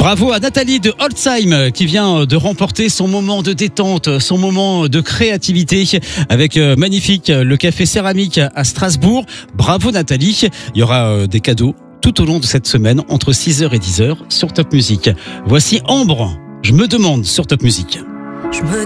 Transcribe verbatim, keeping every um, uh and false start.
Bravo à Nathalie de Holtzheim qui vient de remporter son moment de détente, son moment de créativité avec euh, magnifique le café céramique à Strasbourg. Bravo Nathalie. Il y aura euh, des cadeaux tout au long de cette semaine entre six heures et dix heures sur Top Music. Voici Ambre. Je me demande sur Top Music. Je me